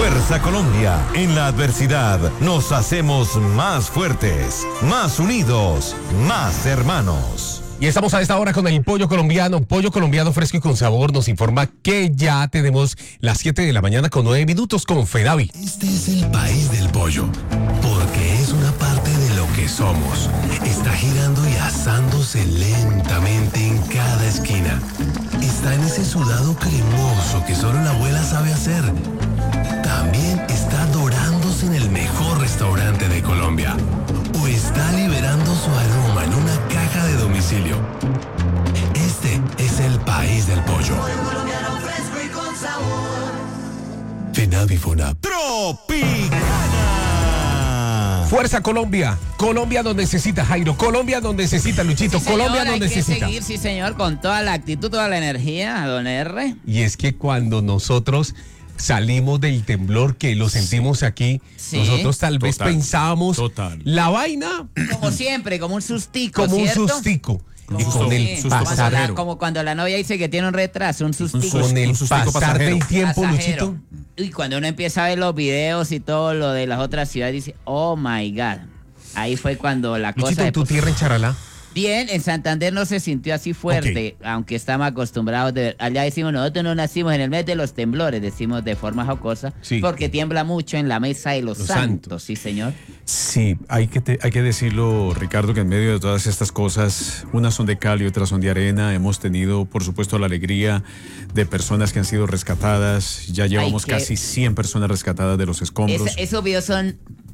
Fuerza Colombia. En la adversidad nos hacemos más fuertes, más unidos, más hermanos. Y estamos a esta hora con el pollo colombiano fresco y con sabor. Nos informa que ya tenemos las 7 de la mañana con 9 minutos con Fedavi. Este es el país del pollo, porque es una parte de lo que somos. Está girando y asándose lentamente en cada esquina. Está en ese sudado cremoso que solo la abuela sabe hacer. También está dorándose en el mejor restaurante de Colombia. O está liberando su aroma en una caja de domicilio. Este es el país del pollo. Fedavi Fonap. Tropicana. Fuerza Colombia. Colombia nos necesita, Jairo. Colombia nos necesita, Luchito. Sí, señor, Colombia nos necesita. Hay que seguir, sí, señor, con toda la actitud, toda la energía, don R. Y es que cuando nosotros salimos del temblor que lo sentimos aquí, Sí. nosotros tal vez pensábamos la vaina Como siempre, como un sustico, como ¿cierto? un sustico. Y Como con sí, el cuando pasar, como cuando la novia dice que tiene un retraso, un sustico. con el pasar del tiempo, pasajero. Luchito. Y cuando uno empieza a ver los videos y todo lo de las otras ciudades, dice, oh my God. Ahí fue cuando la Luchito, cosa... ¿en tu tierra en Charalá? Bien, en Santander no se sintió así fuerte, aunque estamos acostumbrados allá decimos, nosotros no nacimos en el mes de los temblores, decimos de forma jocosa, Sí. porque tiembla mucho en la mesa de los santos, sí señor. Sí, hay que decirlo, Ricardo, que en medio de todas estas cosas, unas son de cal y otras son de arena. Hemos tenido, por supuesto, la alegría de personas que han sido rescatadas. Ya llevamos casi 100 personas rescatadas de los escombros. Esos videos son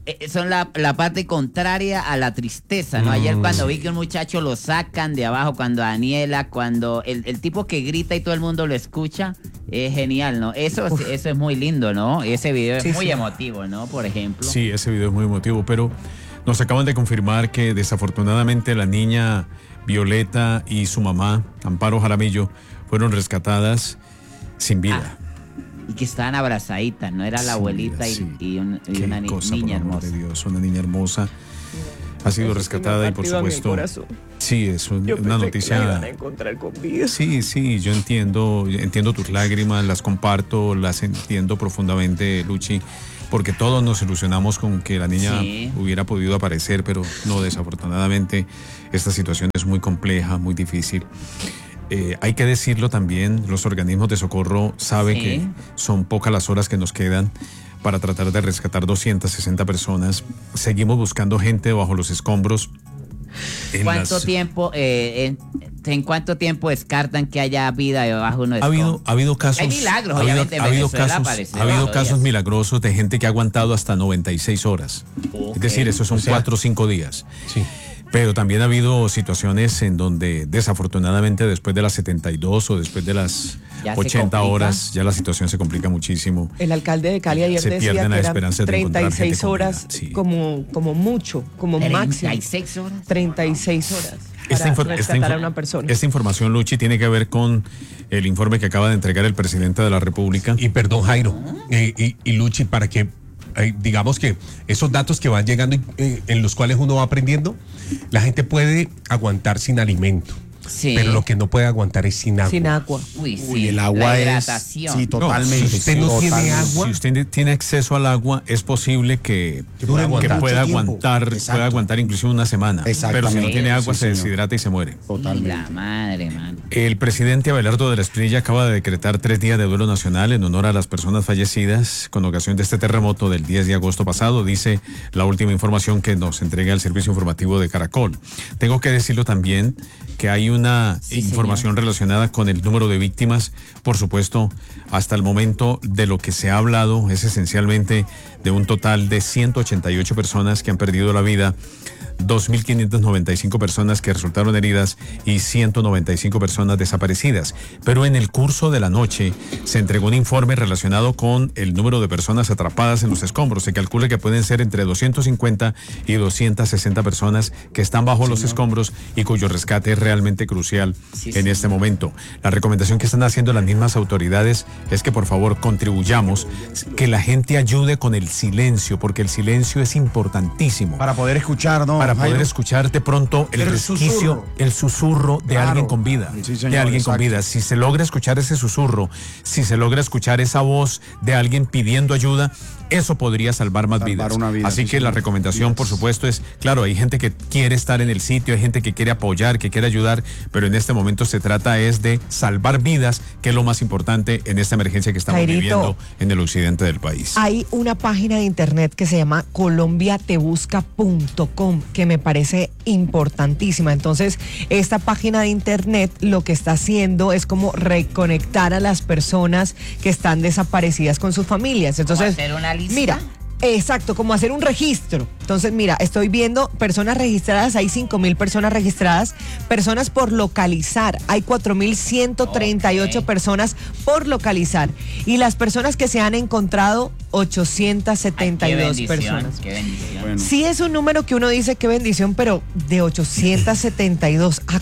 la parte contraria a la tristeza, ¿no? Ayer cuando vi que un muchacho lo sacan de abajo, cuando Daniela, cuando el tipo que grita y todo el mundo lo escucha, es genial, ¿no? Eso es muy lindo, ¿no? Ese video es muy emotivo, ¿no? Por ejemplo. Sí, ese video es muy emotivo, pero nos acaban de confirmar que desafortunadamente la niña Violeta y su mamá, Amparo Jaramillo, fueron rescatadas sin vida. Y que estaban abrazaditas, ¿no? Era la abuelita y una niña hermosa. De Dios, una niña hermosa. Ha sido rescatada y por supuesto. Sí, es una noticia. Que la iban a encontrar con vida. Sí, yo entiendo tus lágrimas, las comparto, las entiendo profundamente, Luchi, porque todos nos ilusionamos con que la niña hubiera podido aparecer, pero no, desafortunadamente esta situación es muy compleja, muy difícil. Hay que decirlo también, los organismos de socorro saben que son pocas las horas que nos quedan para tratar de rescatar 260 personas. Seguimos buscando gente bajo los escombros. ¿En cuánto tiempo descartan que haya vida debajo de unos escombros? Ha habido casos. Hay milagros, obviamente. Ha habido casos milagrosos de gente que ha aguantado hasta 96 horas. Es decir, esos son 4 o 5 días. Sí. Pero también ha habido situaciones en donde desafortunadamente después de las 72 o después de las 80 horas ya la situación se complica muchísimo. El alcalde de Cali ayer decía que eran 36 horas como mucho, como máximo. 36 horas. 36 horas. Para rescatar a una persona. Esta información, Luchi, tiene que ver con el informe que acaba de entregar el presidente de la República. Y perdón, Jairo, y Luchi, para que digamos que esos datos que van llegando en los cuales uno va aprendiendo, la gente puede aguantar sin alimento. Sí. Pero lo que no puede aguantar es sin agua. Sin agua. Uy, el agua la es. hidratación. Sí, totalmente. No, si usted no tiene agua. Si usted tiene acceso al agua, es posible que pueda aguantar incluso una semana. Pero si no tiene agua, se deshidrata y se muere. Totalmente. La madre, man. El presidente Abelardo de la Espriella acaba de decretar 3 días de duelo nacional en honor a las personas fallecidas con ocasión de este terremoto del 10 de agosto pasado, dice la última información que nos entrega el servicio informativo de Caracol. Tengo que decirlo también que hay una información relacionada con el número de víctimas. Por supuesto, hasta el momento de lo que se ha hablado es esencialmente de un total de 188 personas que han perdido la vida, 2.595 personas que resultaron heridas y 195 personas desaparecidas. Pero en el curso de la noche se entregó un informe relacionado con el número de personas atrapadas en los escombros. Se calcula que pueden ser entre 250 y 260 personas que están bajo los escombros y cuyo rescate es realmente crucial en este momento. La recomendación que están haciendo las mismas autoridades es que por favor contribuyamos, que la gente ayude con el silencio, porque el silencio es importantísimo. Para poder escuchar, ¿no? para poder escuchar de pronto el resquicio, el susurro de alguien con vida. Sí, señor, de alguien con vida. Si se logra escuchar ese susurro, si se logra escuchar esa voz de alguien pidiendo ayuda, eso podría salvar más vidas. Así que la recomendación, por supuesto, es, claro, hay gente que quiere estar en el sitio, hay gente que quiere apoyar, que quiere ayudar, pero en este momento se trata es de salvar vidas, que es lo más importante en esta emergencia que estamos viviendo en el occidente del país. Hay una página de internet que se llama colombiatebusca.com, que me parece importantísima. Entonces, esta página de internet lo que está haciendo es como reconectar a las personas que están desaparecidas con sus familias. Entonces, hacer una lista. Mira, exacto, como hacer un registro. Entonces, mira, estoy viendo personas registradas, hay 5,000 personas registradas, personas por localizar, hay 4,138 personas por localizar. Y las personas que se han encontrado, 872 personas. Qué bendición. Bueno. Sí es un número que uno dice qué bendición, pero de 872 a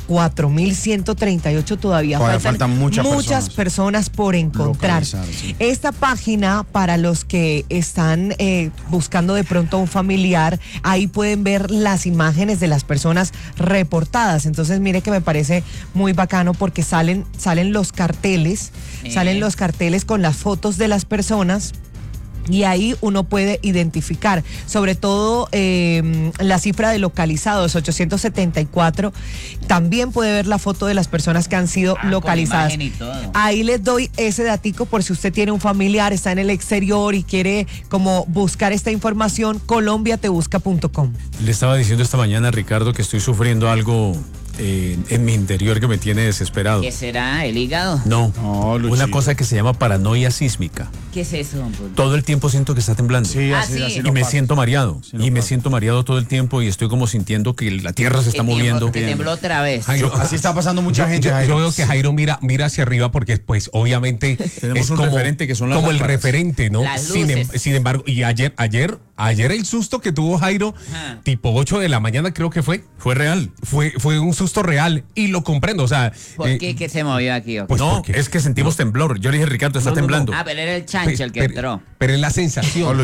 4,138 todavía faltan muchas personas por encontrar. Sí. Esta página, para los que están buscando de pronto a un familiar, ahí pueden ver las imágenes de las personas reportadas. Entonces, mire que me parece muy bacano porque salen los carteles, salen los carteles con las fotos de las personas. Y ahí uno puede identificar, sobre todo la cifra de localizados, 874. También puede ver la foto de las personas que han sido localizadas. Ahí les doy ese datico por si usted tiene un familiar, está en el exterior y quiere como buscar esta información, colombiatebusca.com. Le estaba diciendo esta mañana, Ricardo, que estoy sufriendo algo en mi interior que me tiene desesperado. ¿Qué será? ¿El hígado? No, una cosa que se llama paranoia sísmica. ¿Qué es eso, don Pulpo? Todo el tiempo siento que está temblando. Sí, así y me siento mareado. Me siento mareado todo el tiempo y estoy como sintiendo que la tierra se está moviendo. Que tembló otra vez. Jairo, así está pasando mucha gente. Yo veo que Jairo mira hacia arriba porque pues obviamente tenemos un referente que son las como lámparas. El referente, ¿no? Las luces. Sin embargo, y ayer el susto que tuvo Jairo, tipo 8 de la mañana creo que fue real. Fue un susto real y lo comprendo, o sea. ¿Por qué? ¿Qué se movió aquí? Pues no, es que sentimos temblor. Yo le dije, Ricardo, está temblando. Ah, pero era el chancho el que entró. Pero es la sensación.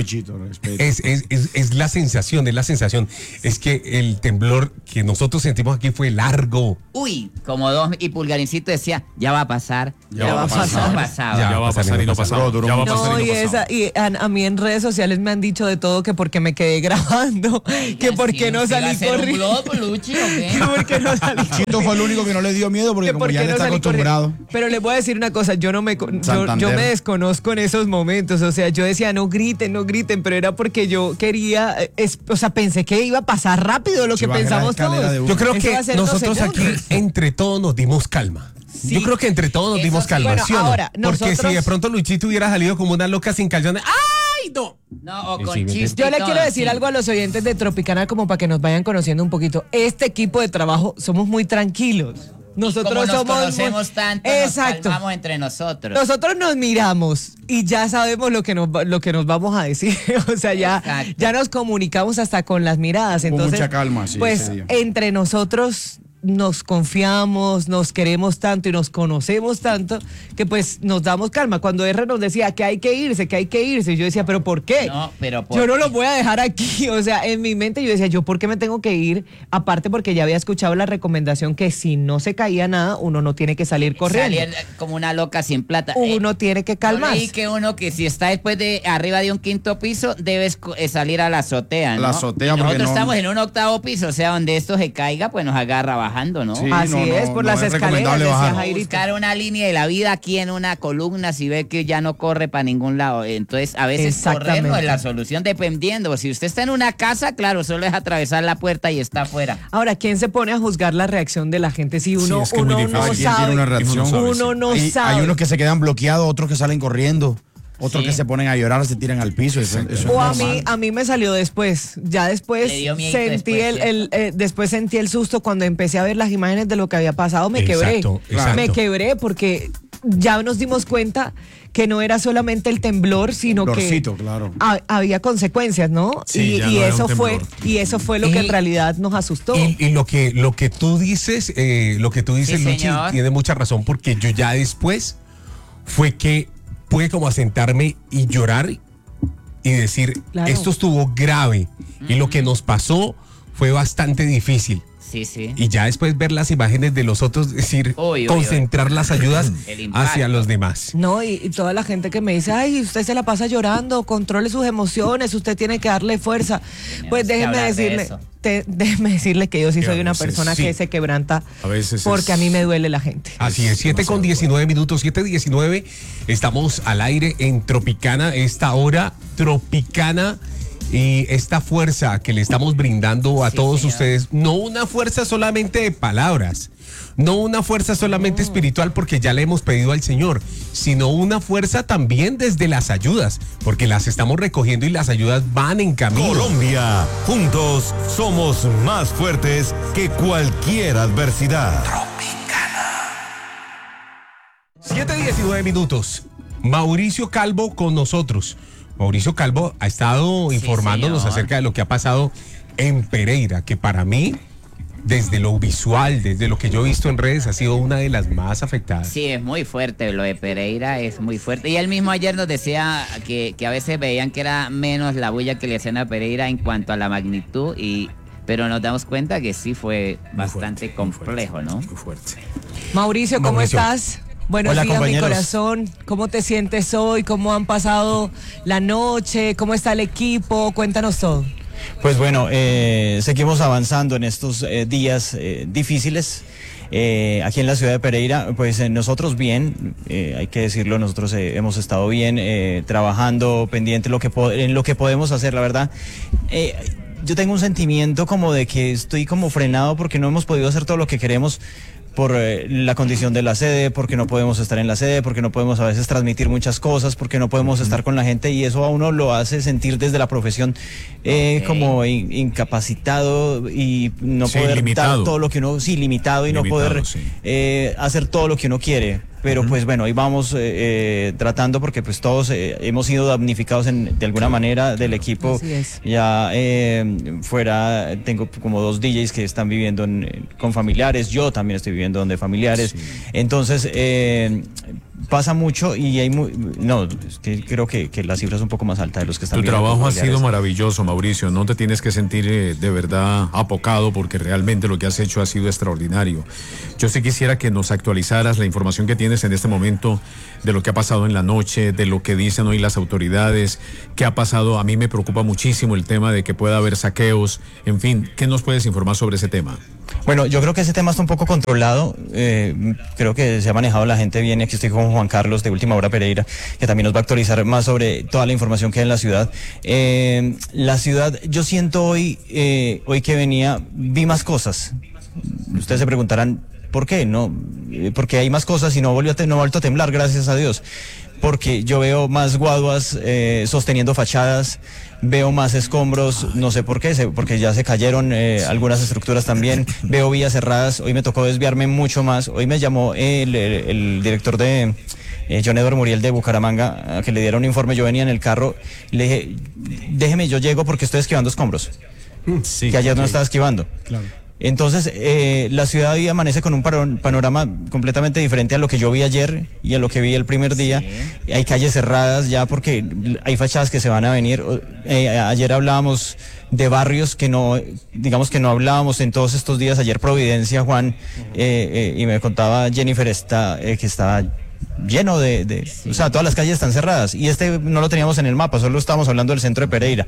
Es la sensación, Es que el temblor que nosotros sentimos aquí fue largo. Uy, como dos, y Pulgarincito decía, ya va a pasar. Ya va a pasar. No pasaba. Ya va a pasar y no pasaba. Y a mí en redes sociales me han dicho de todo, que porque me quedé grabando, que porque no salí corriendo. Que porque no salí corriendo. Chito fue el único que no le dio miedo porque como ya no está acostumbrado. Pero les voy a decir una cosa, yo me desconozco en esos momentos, o sea, yo decía no griten, pero era porque yo quería, o sea, pensé que iba a pasar rápido lo que pensamos todos. Yo creo que nosotros aquí entre todos nos dimos calma. Sí. Yo creo que entre todos nos dimos calma. Bueno, ¿sí o no? ahora, porque si de pronto Luchito hubiera salido como una loca sin calzones, ¡ay, no! No, o con chistes. Yo le quiero decir algo a los oyentes de Tropicana como para que nos vayan conociendo un poquito. Este equipo de trabajo somos muy tranquilos. Nosotros nos somos conocemos tanto, exacto. Nos calmamos entre nosotros. Nosotros nos miramos y ya sabemos lo que nos vamos a decir. O sea, ya nos comunicamos hasta con las miradas. Entonces, mucha calma, sí, pues entre nosotros nos confiamos, nos queremos tanto y nos conocemos tanto que pues nos damos calma. Cuando R nos decía que hay que irse, y yo decía, ¿pero por qué? No, pero yo no los voy a dejar aquí. O sea, en mi mente yo decía, ¿yo por qué me tengo que ir? Aparte porque ya había escuchado la recomendación que si no se caía nada, uno no tiene que salir corriendo. Salir como una loca sin plata. Uno tiene que calmarse. Y que uno que si está después de arriba de un quinto piso, debes salir a la azotea, ¿no? La azotea, y nosotros estamos en un octavo piso, o sea, donde esto se caiga, pues nos agarra bajando, ¿no? Sí, así es, por las escaleras, decía Jairito. Buscar una línea de la vida aquí en una columna si ve que ya no corre para ningún lado. Entonces, a veces correr no es la solución, dependiendo. Si usted está en una casa, claro, solo es atravesar la puerta y está afuera. Ahora, ¿quién se pone a juzgar la reacción de la gente si uno, es que uno no sabe? Tiene una reacción. Uno no sabe. Hay unos que se quedan bloqueados, otros que salen corriendo. Otros que se ponen a llorar, se tiran al piso. Eso o a mí me salió después. Ya después sentí el susto cuando empecé a ver las imágenes de lo que había pasado. Me quebré. Me quebré porque ya nos dimos cuenta que no era solamente el temblor, sino que claro. Había consecuencias, ¿no? Sí, y eso fue lo que en realidad nos asustó. Y lo que tú dices, Luchi, tiene mucha razón, porque yo ya después fue que pude como a sentarme y llorar y decir, esto estuvo grave y lo que nos pasó fue bastante difícil. Sí, sí. Y ya después ver las imágenes de los otros, es decir, concentrar las ayudas hacia los demás. No, y toda la gente que me dice, ay, usted se la pasa llorando, controle sus emociones, usted tiene que darle fuerza. Pues déjeme decirle que yo sí soy una persona que se quebranta a veces porque a mí me duele la gente. Así es, 7:19 minutos, 7:19, estamos al aire en Tropicana, esta hora Tropicana. Y esta fuerza que le estamos brindando a todos ustedes, no una fuerza solamente de palabras, no una fuerza solamente espiritual porque ya le hemos pedido al Señor, sino una fuerza también desde las ayudas, porque las estamos recogiendo y las ayudas van en camino. Colombia, juntos somos más fuertes que cualquier adversidad. Tropicana. 7:19 minutos. Mauricio Calvo con nosotros. Mauricio Calvo ha estado informándonos acerca de lo que ha pasado en Pereira, que para mí, desde lo visual, desde lo que yo he visto en redes, ha sido una de las más afectadas. Sí, es muy fuerte, lo de Pereira es muy fuerte. Y él mismo ayer nos decía que a veces veían que era menos la bulla que le hacían a Pereira en cuanto a la magnitud, pero nos damos cuenta que sí fue bastante complejo, ¿no? Muy fuerte. Mauricio, ¿cómo estás? Buenos días, compañeros. Mi corazón. ¿Cómo te sientes hoy? ¿Cómo han pasado la noche? ¿Cómo está el equipo? Cuéntanos todo. Pues bueno, seguimos avanzando en estos días difíciles. Aquí en la ciudad de Pereira, pues nosotros bien, hay que decirlo, nosotros hemos estado bien, trabajando pendiente en lo que podemos hacer, la verdad. Yo tengo un sentimiento como de que estoy como frenado porque no hemos podido hacer todo lo que queremos por la condición de la sede, porque no podemos estar en la sede, porque no podemos a veces transmitir muchas cosas, porque no podemos estar con la gente, y eso a uno lo hace sentir desde la profesión como incapacitado y no poder limitado. Dar todo lo que uno, limitado y no poder hacer todo lo que uno quiere. Pero pues bueno, ahí vamos tratando, porque pues todos hemos sido damnificados de alguna manera del equipo. Ya fuera, tengo como 2 DJs que están viviendo con familiares, yo también estoy viviendo donde familiares. Entonces pasa mucho y hay es que creo que la cifra es un poco más alta de los que están. Tu trabajo ha sido maravilloso, Mauricio, no te tienes que sentir de verdad apocado, porque realmente lo que has hecho ha sido extraordinario. Yo sí quisiera que nos actualizaras la información que tienes en este momento de lo que ha pasado en la noche, de lo que dicen hoy las autoridades, qué ha pasado. A mí me preocupa muchísimo el tema de que pueda haber saqueos, en fin, ¿qué nos puedes informar sobre ese tema? Bueno, yo creo que ese tema está un poco controlado, creo que se ha manejado la gente bien. Aquí estoy con Juan Carlos de Última Hora Pereira, que también nos va a actualizar más sobre toda la información que hay en la ciudad. La ciudad, yo siento hoy que venía, vi más cosas. Ustedes se preguntarán, ¿por qué? No, porque hay más cosas y no ha vuelto a temblar, gracias a Dios. Porque yo veo más guaduas sosteniendo fachadas, veo más escombros, no sé por qué, porque ya se cayeron algunas estructuras también, veo vías cerradas. Hoy me tocó desviarme mucho más. Hoy me llamó el director de John Edward Muriel de Bucaramanga a que le diera un informe. Yo venía en el carro, le dije, déjeme, yo llego porque estoy esquivando escombros, que ayer no estaba esquivando. Claro. Entonces, la ciudad hoy amanece con un panorama completamente diferente a lo que yo vi ayer y a lo que vi el primer día. Hay calles cerradas ya porque hay fachadas que se van a venir. Ayer hablábamos de barrios que no, digamos que no hablábamos en todos estos días. Ayer Providencia, Juan, y me contaba Jennifer que estaba lleno o sea, todas las calles están cerradas, y no lo teníamos en el mapa, solo estábamos hablando del centro de Pereira.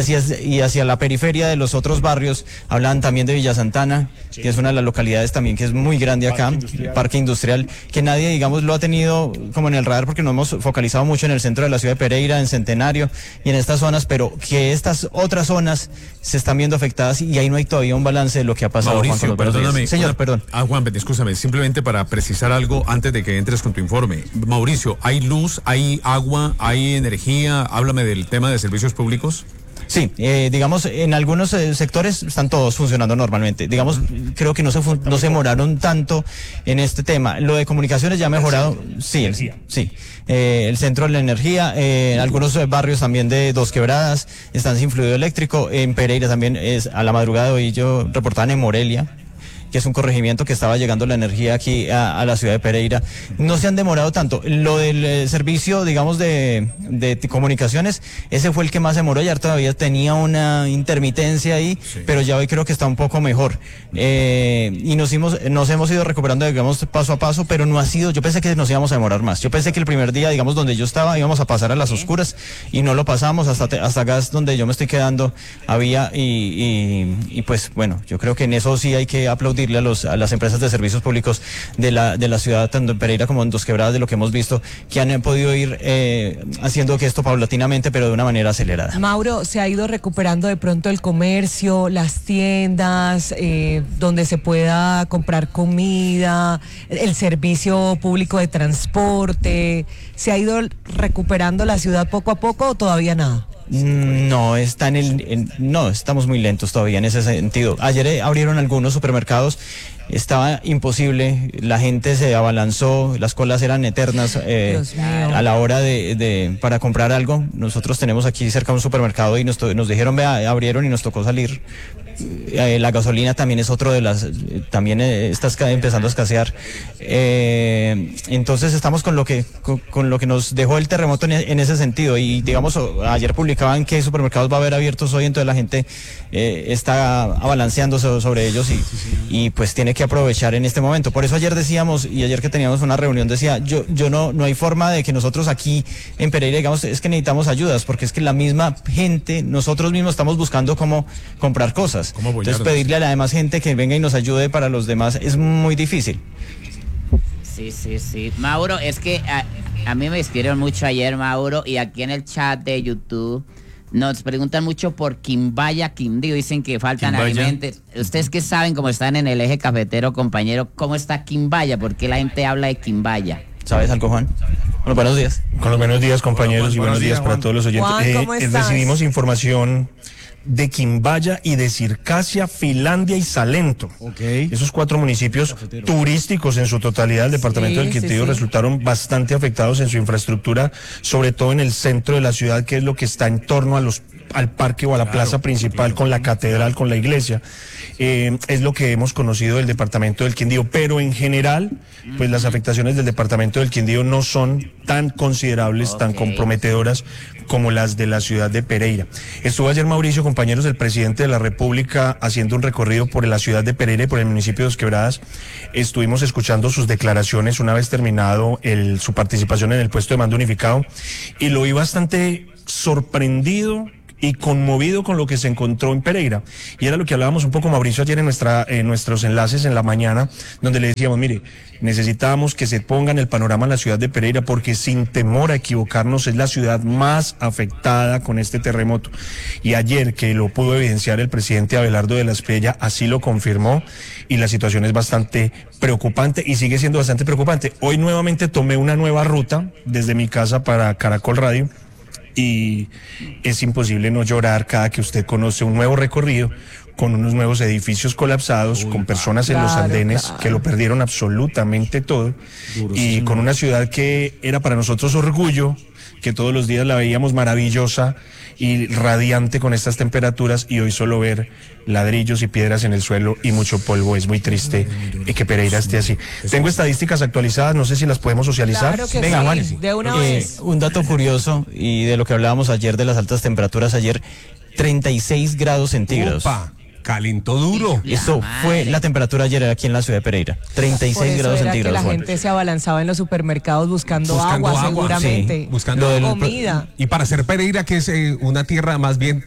Y hacia la periferia de los otros barrios hablan también de Villa Santana, que es una de las localidades también que es muy grande acá, parque industrial, que nadie, digamos, lo ha tenido como en el radar, porque nos hemos focalizado mucho en el centro de la ciudad de Pereira, en Centenario y en estas zonas, pero que estas otras zonas se están viendo afectadas, y ahí no hay todavía un balance de lo que ha pasado. Mauricio, perdóname. Señor, perdón. Juan, escúchame, simplemente para precisar algo antes de que entres con tu informe. Mauricio, ¿hay luz, hay agua, hay energía? Háblame del tema de servicios públicos. Sí, digamos, en algunos sectores están todos funcionando normalmente. Digamos, creo que no se demoraron tanto en este tema. Lo de comunicaciones ya ha mejorado. Sí, el centro de la energía, en algunos barrios también de Dos Quebradas están sin fluido eléctrico. En Pereira también a la madrugada de hoy yo reportaban en Morelia. que es un corregimiento que estaba llegando la energía aquí a la ciudad de Pereira. No se han demorado tanto. Lo del servicio, digamos, de comunicaciones, ese fue el que más demoró. Ayer todavía tenía una intermitencia ahí, pero ya hoy creo que está un poco mejor. Y nos hemos ido recuperando, digamos, paso a paso, pero no ha sido, yo pensé que nos íbamos a demorar más. Yo pensé que el primer día, digamos, donde yo estaba, íbamos a pasar a las oscuras, y no lo pasamos. Hasta gas donde yo me estoy quedando había, y pues bueno, yo creo que en eso sí hay que aplaudirle a las empresas de servicios públicos de la ciudad, tanto en Pereira como en Dos Quebradas, de lo que hemos visto, que han podido ir haciendo que esto paulatinamente, pero de una manera acelerada. Mauro, ¿se ha ido recuperando de pronto el comercio, las tiendas, donde se pueda comprar comida, el servicio público de transporte? ¿Se ha ido recuperando la ciudad poco a poco o todavía nada? No, no, estamos muy lentos todavía en ese sentido. Ayer abrieron algunos supermercados, estaba imposible, la gente se abalanzó, las colas eran eternas a la hora para comprar algo. Nosotros tenemos aquí cerca un supermercado y nos dijeron, vea, abrieron y nos tocó salir. La gasolina también es otro de también está empezando a escasear. Entonces estamos con lo que nos dejó el terremoto en ese sentido. Y digamos, ayer publicaban que supermercados va a haber abiertos hoy, entonces la gente está abalanceándose sobre ellos y pues tiene que aprovechar en este momento. Por eso ayer decíamos, y ayer que teníamos una reunión decía, no hay forma de que nosotros aquí en Pereira digamos, es que necesitamos ayudas, porque es que la misma gente, nosotros mismos estamos buscando cómo comprar cosas. Entonces pedirle a la demás gente que venga y nos ayude para los demás es muy difícil. Sí. Mauro, es que a mí me escribieron mucho ayer, Mauro, y aquí en el chat de YouTube nos preguntan mucho por Quimbaya, Quindío, dicen que faltan alimentos. Ustedes que saben, como están en el eje cafetero, compañero, ¿cómo está Quimbaya? ¿Por qué la gente habla de Quimbaya? ¿Sabes algo, Juan? Bueno, buenos días. Con los buenos días, compañeros, y buenos días para todos los oyentes. Juan, ¿cómo estás? Recibimos información de Quimbaya y de Circasia, Finlandia y Salento. Esos 4 municipios turísticos en su totalidad del departamento del Quindío resultaron bastante afectados en su infraestructura, sobre todo en el centro de la ciudad, que es lo que está en torno al parque o a la plaza principal, con la catedral, con la iglesia. Es lo que hemos conocido del departamento del Quindío, pero en general, pues las afectaciones del departamento del Quindío no son tan considerables, tan comprometedoras como las de la ciudad de Pereira. Estuvo ayer, Mauricio, compañeros, del presidente de la República haciendo un recorrido por la ciudad de Pereira y por el municipio de Dos Quebradas. Estuvimos escuchando sus declaraciones una vez terminado su participación en el puesto de mando unificado, y lo vi bastante sorprendido y conmovido con lo que se encontró en Pereira. Y era lo que hablábamos un poco, Mauricio, ayer en nuestros enlaces en la mañana, donde le decíamos, mire, necesitamos que se ponga en el panorama la ciudad de Pereira, porque sin temor a equivocarnos es la ciudad más afectada con este terremoto. Y ayer, que lo pudo evidenciar el presidente Abelardo de la Espriella, así lo confirmó, y la situación es bastante preocupante y sigue siendo bastante preocupante. Hoy nuevamente tomé una nueva ruta desde mi casa para Caracol Radio, y es imposible no llorar cada que usted conoce un nuevo recorrido con unos nuevos edificios colapsados, con personas en los andenes que lo perdieron absolutamente todo, y con una ciudad que era para nosotros orgullo, que todos los días la veíamos maravillosa y radiante con estas temperaturas, y hoy solo ver ladrillos y piedras en el suelo y mucho polvo. Es muy triste que Pereira esté así. Tengo estadísticas actualizadas, no sé si las podemos socializar. Claro que venga, sí, Juan, de una vez. Un dato curioso, y de lo que hablábamos ayer de las altas temperaturas, ayer 36 grados centígrados. Opa. Calentó duro. Eso fue la temperatura ayer aquí en la ciudad de Pereira. 36 grados centígrados. Que la gente se abalanzaba en los supermercados buscando agua, seguramente. Sí, buscando comida. Y para ser Pereira, que es una tierra más bien,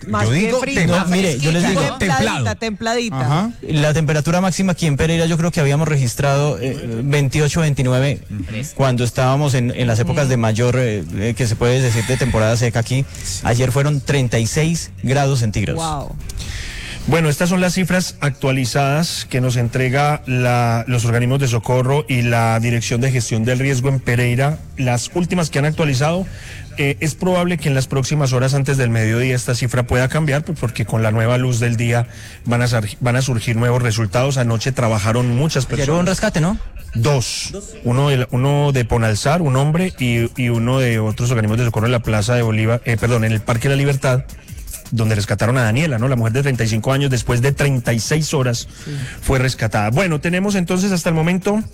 mire, yo les digo, templadita. Ajá. La temperatura máxima aquí en Pereira, yo creo que habíamos registrado 28, 29 cuando estábamos en las épocas de mayor, que se puede decir, de temporada seca aquí. Ayer fueron 36 grados centígrados. Wow. Bueno, estas son las cifras actualizadas que nos entrega los organismos de socorro y la Dirección de Gestión del Riesgo en Pereira, las últimas que han actualizado. Es probable que en las próximas horas antes del mediodía esta cifra pueda cambiar, porque con la nueva luz del día van a surgir nuevos resultados. Anoche trabajaron muchas personas. Pero un rescate, ¿no? 2. Uno de Ponalzar, un hombre, y uno de otros organismos de socorro en la Plaza de Bolívar, en el Parque de la Libertad. donde rescataron a Daniela, ¿no? La mujer de 35 años, después de 36 horas fue rescatada. Bueno, tenemos entonces hasta el momento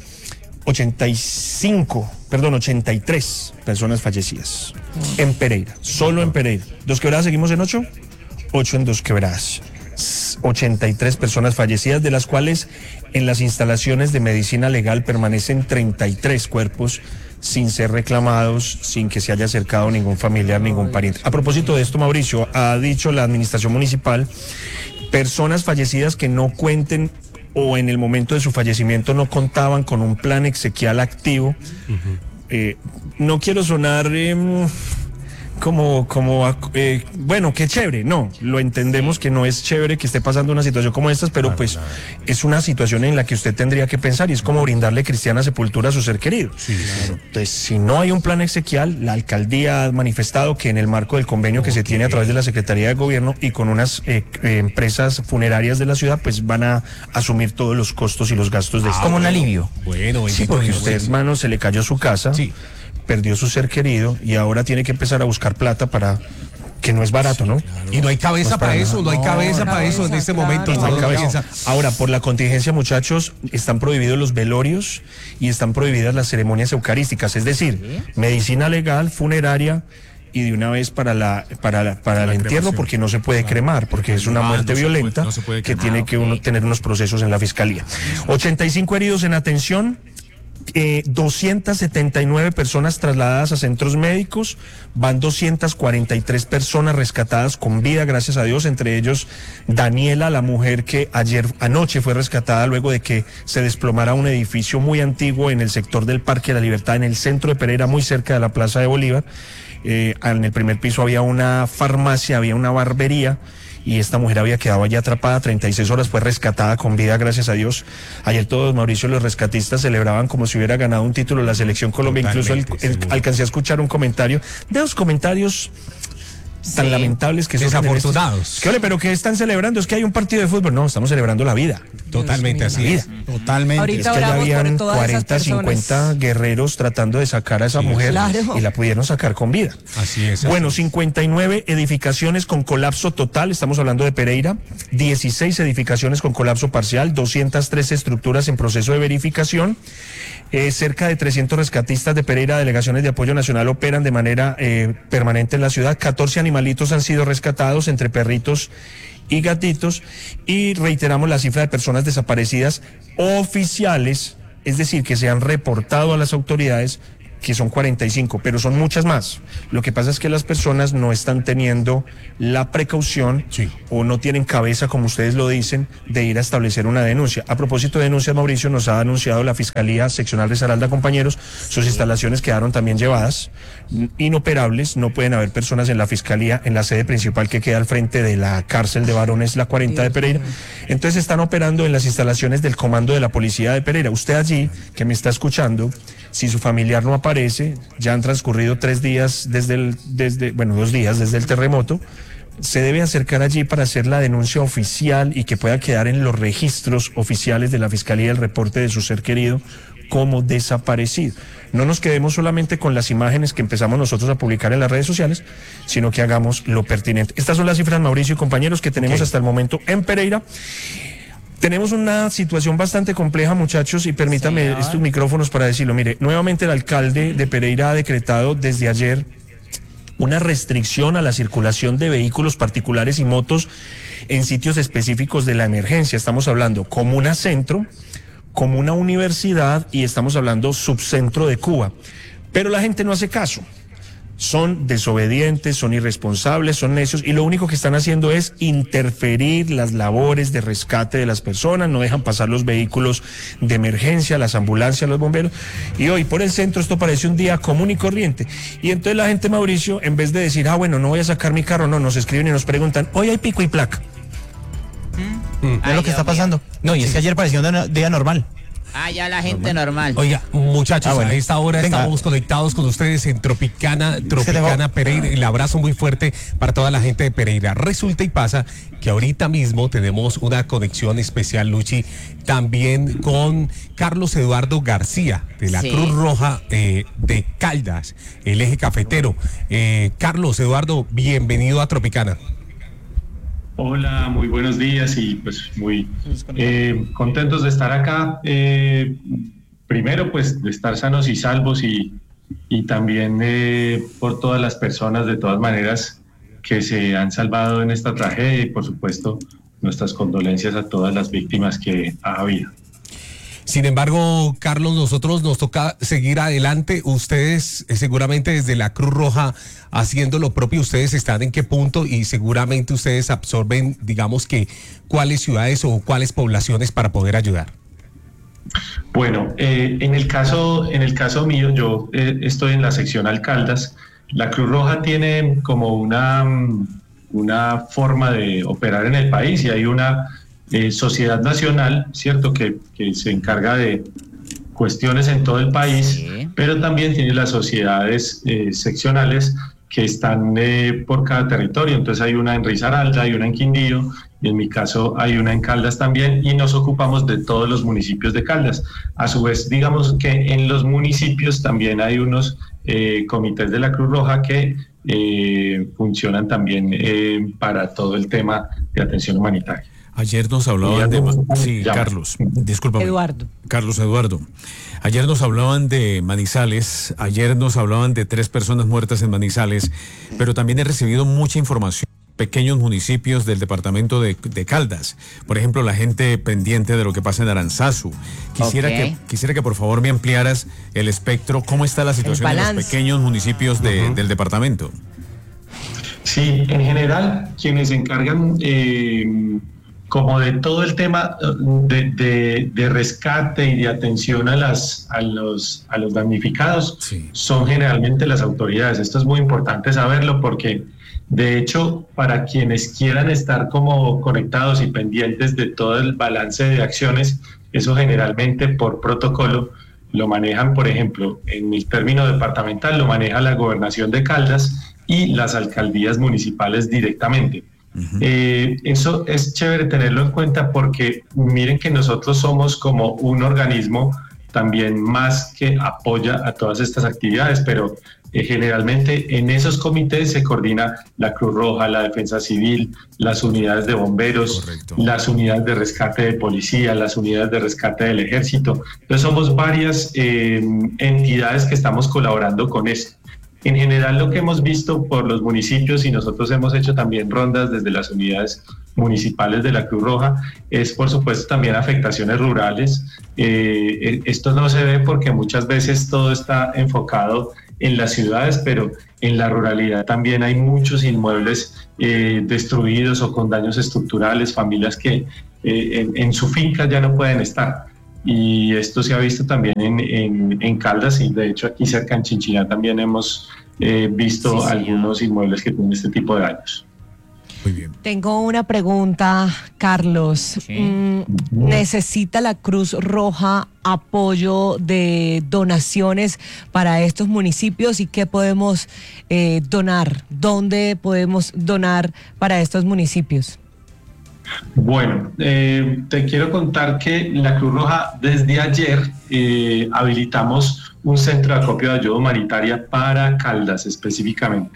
83 personas fallecidas en Pereira, solo en Pereira. Dos Quebradas seguimos en 8 en Dos Quebradas. 83 personas fallecidas, de las cuales en las instalaciones de medicina legal permanecen 33 cuerpos sin ser reclamados, sin que se haya acercado ningún familiar, ningún pariente. A propósito de esto, Mauricio, ha dicho la administración municipal, personas fallecidas que no cuenten o en el momento de su fallecimiento no contaban con un plan exequial activo. No quiero sonar bueno, qué chévere, no, lo entendemos que no es chévere que esté pasando una situación como estas, pero pues es una situación en la que usted tendría que pensar, y es como brindarle cristiana sepultura a su ser querido. Entonces, si no hay un plan exequial, la alcaldía ha manifestado que en el marco del convenio que se tiene a través de la Secretaría de Gobierno y con unas empresas funerarias de la ciudad, pues van a asumir todos los costos y los gastos de esto. Como un alivio. Bueno, sí, porque usted, hermano, se le cayó su casa. Sí. Perdió su ser querido y ahora tiene que empezar a buscar plata para que no es barato, ¿no? Claro. Y no hay cabeza para eso, no hay cabeza para eso en este momento. No hay cabeza. Ahora, por la contingencia, muchachos, están prohibidos los velorios y están prohibidas las ceremonias eucarísticas, es decir, medicina legal, funeraria y de una vez para el entierro, porque no se puede cremar, porque es una muerte violenta que tiene que uno tener unos procesos en la fiscalía. 85 heridos en atención. 279 personas trasladadas a centros médicos, van 243 personas rescatadas con vida, gracias a Dios, entre ellos Daniela, la mujer que anoche fue rescatada luego de que se desplomara un edificio muy antiguo en el sector del Parque de la Libertad, en el centro de Pereira, muy cerca de la Plaza de Bolívar. En el primer piso había una farmacia, había una barbería, y esta mujer había quedado allí atrapada 36 horas, fue rescatada con vida, gracias a Dios. Ayer todos, Mauricio, los rescatistas celebraban como si hubiera ganado un título la Selección Colombia. Incluso alcancé a escuchar un comentario, de los comentarios tan lamentables que son desafortunados. Pero ¿qué están celebrando? Es que hay un partido de fútbol. No, estamos celebrando la vida. Totalmente así es. Totalmente. Ahorita es que ya habían 40, 50 guerreros tratando de sacar a esa mujer, y la pudieron sacar con vida. Así es. Bueno, 59 edificaciones con colapso total, estamos hablando de Pereira, 16 edificaciones con colapso parcial, 203 estructuras en proceso de verificación. Cerca de 300 rescatistas de Pereira, delegaciones de apoyo nacional, operan de manera permanente en la ciudad. 14 animalitos han sido rescatados, entre perritos y gatitos, y reiteramos la cifra de personas desaparecidas oficiales, es decir, que se han reportado a las autoridades, que son 45, pero son muchas más. Lo que pasa es que las personas no están teniendo la precaución o no tienen cabeza, como ustedes lo dicen, de ir a establecer una denuncia. A propósito de denuncias, Mauricio, nos ha anunciado la Fiscalía Seccional de Risaralda, compañeros, sus instalaciones quedaron también llevadas, inoperables, no pueden haber personas en la Fiscalía, en la sede principal que queda al frente de la cárcel de varones, la 40 de Pereira. Entonces están operando en las instalaciones del Comando de la Policía de Pereira. Usted allí, que me está escuchando, si su familiar no aparece, ya han transcurrido 2 días desde el terremoto, se debe acercar allí para hacer la denuncia oficial y que pueda quedar en los registros oficiales de la Fiscalía el reporte de su ser querido como desaparecido. No nos quedemos solamente con las imágenes que empezamos nosotros a publicar en las redes sociales, sino que hagamos lo pertinente. Estas son las cifras, Mauricio y compañeros, que tenemos hasta el momento en Pereira. Tenemos una situación bastante compleja, muchachos, y permítame estos micrófonos para decirlo. Mire, nuevamente el alcalde de Pereira ha decretado desde ayer una restricción a la circulación de vehículos particulares y motos en sitios específicos de la emergencia. Estamos hablando Comuna Centro, Comuna Universidad, y estamos hablando Subcentro de Cuba. Pero la gente no hace caso. Son desobedientes, son irresponsables, son necios, y lo único que están haciendo es interferir las labores de rescate de las personas, no dejan pasar los vehículos de emergencia, las ambulancias, los bomberos, y hoy por el centro esto parece un día común y corriente. Y entonces la gente, Mauricio, en vez de decir, bueno, no voy a sacar mi carro, no, nos escriben y nos preguntan, hoy hay pico y placa. Es lo que está pasando. No, y es que ayer pareció un día normal. Ya la gente normal. Oiga, muchachos, a esta hora estamos conectados con ustedes en Tropicana Pereira. El abrazo muy fuerte para toda la gente de Pereira. Resulta y pasa que ahorita mismo tenemos una conexión especial, Luchi, también con Carlos Eduardo García, de la Cruz Roja de Caldas, el eje cafetero. Carlos Eduardo, bienvenido a Tropicana. Hola, muy buenos días y pues muy contentos de estar acá. Primero, pues de estar sanos y salvos y también por todas las personas, de todas maneras, que se han salvado en esta tragedia y, por supuesto, nuestras condolencias a todas las víctimas que ha habido. Sin embargo, Carlos, nosotros nos toca seguir adelante. Ustedes seguramente desde la Cruz Roja haciendo lo propio, ustedes están en qué punto y seguramente ustedes absorben, digamos que, cuáles ciudades o cuáles poblaciones para poder ayudar. Bueno, en el caso mío, yo estoy en la seccional Caldas. La Cruz Roja tiene como una forma de operar en el país y hay una sociedad nacional, ¿cierto?, que se encarga de cuestiones en todo el país, pero también tiene las sociedades seccionales que están por cada territorio. Entonces hay una en Risaralda, hay una en Quindío, y en mi caso hay una en Caldas también, y nos ocupamos de todos los municipios de Caldas. A su vez, digamos que en los municipios también hay unos comités de la Cruz Roja que funcionan también para todo el tema de atención humanitaria. Ayer nos hablaban de... Sí, Carlos, discúlpame. Carlos Eduardo. Ayer nos hablaban de Manizales, ayer nos hablaban de 3 personas muertas en Manizales, pero también he recibido mucha información de pequeños municipios del departamento de Caldas. Por ejemplo, la gente pendiente de lo que pasa en Aranzazu. Quisiera que por favor me ampliaras el espectro, cómo está la situación en los pequeños municipios del departamento. Sí, en general, quienes se encargan como de todo el tema de rescate y de atención a los damnificados, son generalmente las autoridades. Esto es muy importante saberlo porque, de hecho, para quienes quieran estar como conectados y pendientes de todo el balance de acciones, eso generalmente por protocolo lo manejan, por ejemplo, en el término departamental lo maneja la Gobernación de Caldas y las alcaldías municipales directamente. Eso es chévere tenerlo en cuenta porque miren que nosotros somos como un organismo también más que apoya a todas estas actividades, pero generalmente en esos comités se coordina la Cruz Roja, la Defensa Civil, las unidades de bomberos, las unidades de rescate de policía, las unidades de rescate del ejército. Entonces somos varias entidades que estamos colaborando con esto. En general, lo que hemos visto por los municipios, y nosotros hemos hecho también rondas desde las unidades municipales de la Cruz Roja, es por supuesto también afectaciones rurales. Esto no se ve porque muchas veces todo está enfocado en las ciudades, pero en la ruralidad también hay muchos inmuebles destruidos o con daños estructurales, familias que en su finca ya no pueden estar. Y esto se ha visto también en Caldas y de hecho aquí cerca en Chinchiná también hemos visto algunos inmuebles que tienen este tipo de daños. Muy bien. Tengo una pregunta, Carlos. ¿Necesita la Cruz Roja apoyo de donaciones para estos municipios y qué podemos donar? ¿Dónde podemos donar para estos municipios? Bueno, te quiero contar que la Cruz Roja desde ayer habilitamos un centro de acopio de ayuda humanitaria para Caldas específicamente.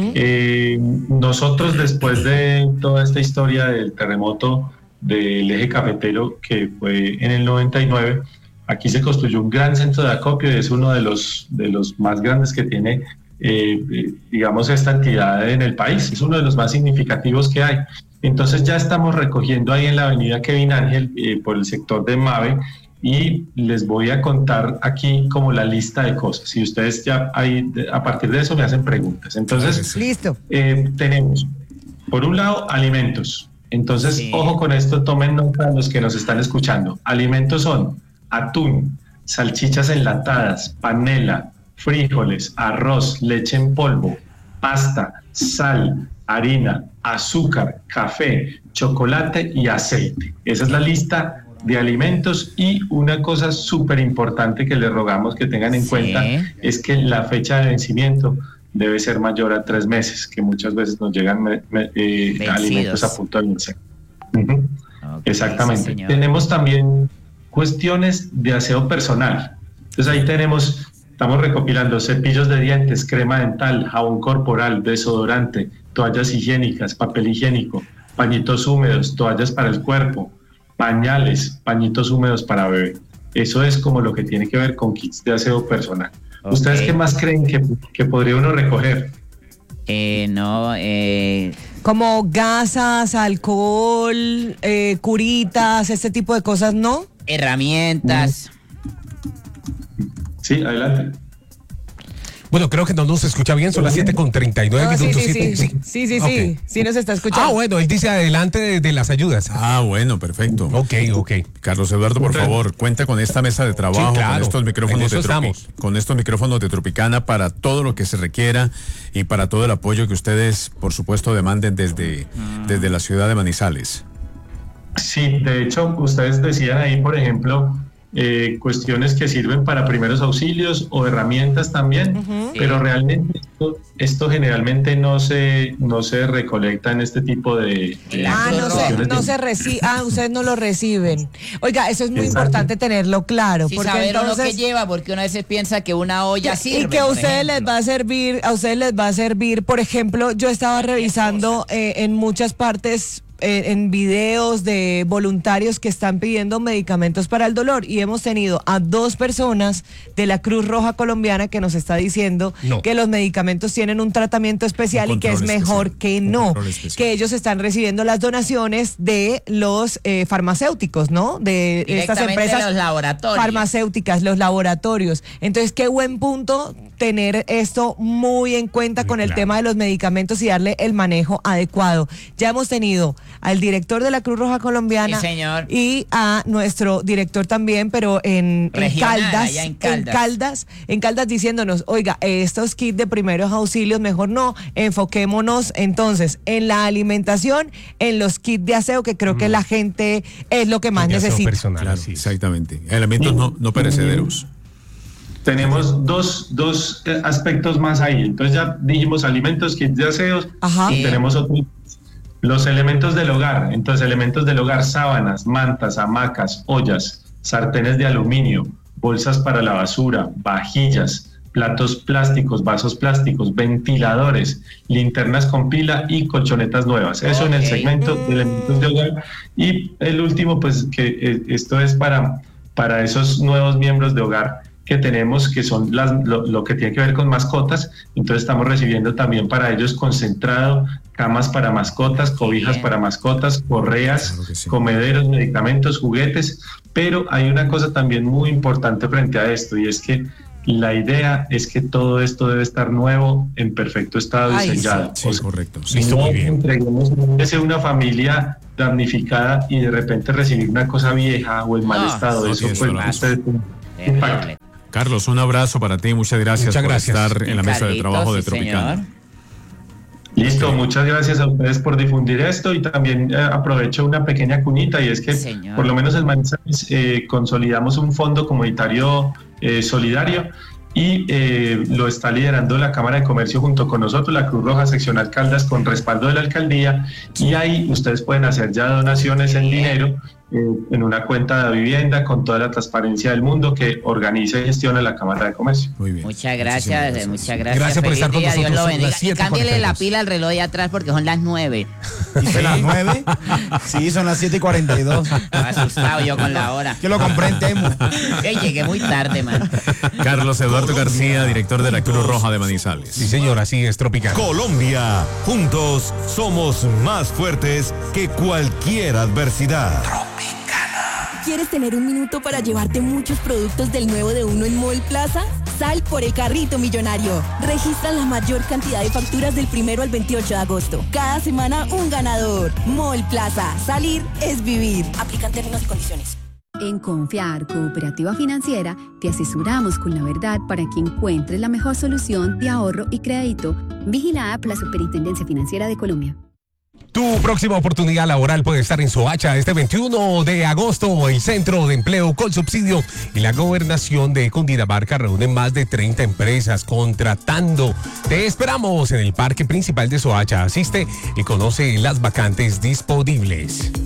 Nosotros, después de toda esta historia del terremoto del eje cafetero que fue en el 99, aquí se construyó un gran centro de acopio y es uno de los más grandes que tiene digamos esta entidad en el país. Es uno de los más significativos que hay. Entonces ya estamos recogiendo ahí en la avenida Kevin Ángel por el sector de Mave y les voy a contar aquí como la lista de cosas. Si ustedes ya ahí, a partir de eso me hacen preguntas. Entonces, listo. Tenemos, por un lado, alimentos. Entonces, ojo con esto, tomen nota los que nos están escuchando. Alimentos son atún, salchichas enlatadas, panela, frijoles, arroz, leche en polvo, pasta, sal, harina, azúcar, café, chocolate y aceite. Esa es la lista de alimentos y una cosa súper importante que les rogamos que tengan en cuenta es que la fecha de vencimiento debe ser mayor a 3 meses, que muchas veces nos llegan alimentos a punto de vencer. Exactamente. Sí, tenemos también cuestiones de aseo personal. Entonces ahí estamos recopilando cepillos de dientes, crema dental, jabón corporal, desodorante, toallas higiénicas, papel higiénico, pañitos húmedos, toallas para el cuerpo, pañales, pañitos húmedos para bebé. Eso es como lo que tiene que ver con kits de aseo personal. Okay. ¿Ustedes qué más creen que podría uno recoger? Como gasas, alcohol, curitas, este tipo de cosas, ¿no? Herramientas. Sí, adelante. Bueno, creo que no nos escucha bien, son las 7:39 minutos. Sí, nos está escuchando. Bueno, él dice adelante de las ayudas. Bueno, perfecto. Ok. Carlos Eduardo, por favor, cuenta con esta mesa de trabajo, claro, con estos micrófonos de Tropicana para todo lo que se requiera y para todo el apoyo que ustedes, por supuesto, demanden desde la ciudad de Manizales. Sí, de hecho, ustedes decían ahí, por ejemplo, cuestiones que sirven para primeros auxilios o herramientas también, pero realmente esto generalmente no se recolecta en este tipo de no se recibe. Ustedes no lo reciben. Oiga, eso es muy importante tenerlo claro, sí, porque saber entonces uno que lleva, porque uno a veces piensa que una olla sirve. Y que a ustedes les va a servir, por ejemplo, yo estaba revisando en muchas partes, en videos de voluntarios que están pidiendo medicamentos para el dolor, y hemos tenido a 2 personas de la Cruz Roja Colombiana que nos está diciendo que los medicamentos tienen un tratamiento especial y que es mejor que no, que ellos están recibiendo las donaciones de los farmacéuticos, ¿no? De estas empresas, los laboratorios farmacéuticas, los laboratorios. Entonces, qué buen punto tener esto muy en cuenta con el tema de los medicamentos y darle el manejo adecuado. Ya hemos tenido al director de la Cruz Roja Colombiana, sí, señor, y a nuestro director también, pero en Caldas, diciéndonos, oiga, estos kits de primeros auxilios mejor no, enfoquémonos entonces en la alimentación, en los kits de aseo, que creo que la gente es lo que más necesita. Personal, claro, exactamente. Elementos no perecederos. Tenemos dos aspectos más ahí. Entonces ya dijimos alimentos, kits de aseos, y tenemos otros. Los elementos del hogar. Entonces, elementos del hogar: sábanas, mantas, hamacas, ollas, sartenes de aluminio, bolsas para la basura, vajillas, platos plásticos, vasos plásticos, ventiladores, linternas con pila y colchonetas nuevas. Eso en el segmento de elementos de hogar. Y el último, pues que esto es para esos nuevos miembros de hogar que tenemos, que son lo que tiene que ver con mascotas. Entonces estamos recibiendo también para ellos concentrado, camas para mascotas, cobijas para mascotas, correas, comederos, medicamentos, juguetes. Pero hay una cosa también muy importante frente a esto, y es que la idea es que todo esto debe estar nuevo, en perfecto estado y sellado. Sí, correcto. Listo, muy bien. Entreguemos una familia damnificada y de repente recibir una cosa vieja o en mal estado. Eso pues ustedes impacta. Carlos, un abrazo para ti, muchas gracias por estar en la mesa de trabajo de Tropicana. Listo, muchas gracias a ustedes por difundir esto, y también aprovecho una pequeña cuñita, y es que por lo menos en Manizales consolidamos un fondo comunitario solidario, y lo está liderando la Cámara de Comercio junto con nosotros, la Cruz Roja Seccional Caldas, con respaldo de la alcaldía, y ahí ustedes pueden hacer ya donaciones en dinero en una cuenta de vivienda con toda la transparencia del mundo que organiza y gestiona la Cámara de Comercio. Muy bien. Muchas gracias. Gracias por estar con nosotros. Dios lo bendiga. Y cámbiale la pila al reloj de atrás porque son las 9. ¿Dice las 9? Sí, son las 7:42. Estaba asustado yo con la hora. Que lo compré en Temu. Llegué muy tarde, man. Carlos Eduardo García, director de la Cruz Roja de Manizales. Sí, señor, así es, Tropicana. Colombia, juntos somos más fuertes que cualquier adversidad. ¿Quieres tener un minuto para llevarte muchos productos del nuevo de uno en Mall Plaza? Sal por el carrito millonario. Registra la mayor cantidad de facturas del 1 al 28 de agosto. Cada semana un ganador. Mall Plaza. Salir es vivir. Aplican términos y condiciones. En Confiar Cooperativa Financiera te asesoramos con la verdad para que encuentres la mejor solución de ahorro y crédito. Vigilada por la Superintendencia Financiera de Colombia. Tu próxima oportunidad laboral puede estar en Soacha este 21 de agosto. El Centro de Empleo con Subsidio y la Gobernación de Cundinamarca reúnen más de 30 empresas contratando. Te esperamos en el Parque Principal de Soacha. Asiste y conoce las vacantes disponibles.